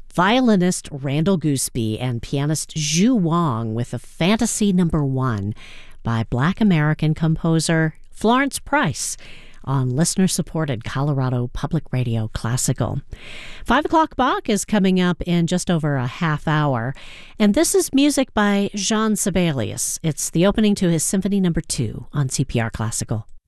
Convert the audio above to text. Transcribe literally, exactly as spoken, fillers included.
violinist Randall Gooseby and pianist Zhu Wang with a Fantasy Number One by Black American composer Florence Price on listener-supported Colorado Public Radio Classical. Five o'clock Bach is coming up in just over a half hour, and this is music by Jean Sibelius. It's the opening to his Symphony Number Two on C P R Classical.